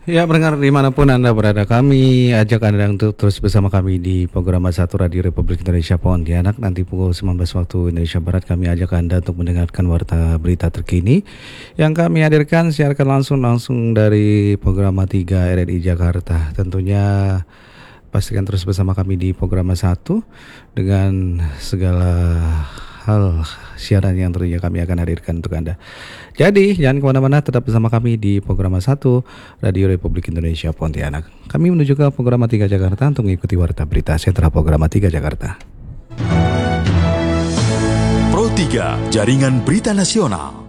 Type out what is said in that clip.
Ya, pendengar dimanapun Anda berada, kami ajak Anda untuk terus bersama kami di program Satu Radio Republik Indonesia Pontianak. Nanti pukul 19 waktu Indonesia Barat kami ajak Anda untuk mendengarkan warta berita terkini yang kami hadirkan siarkan langsung dari program 3 RRI Jakarta. Tentunya pastikan terus bersama kami di program 1 dengan segala hal siaran yang tentunya kami akan hadirkan untuk Anda. Jadi jangan kemana-mana, tetap bersama kami di program 1 Radio Republik Indonesia Pontianak. Kami menuju ke program 3 Jakarta untuk mengikuti warta berita sentra program 3 Jakarta. Pro 3 Jaringan Berita Nasional.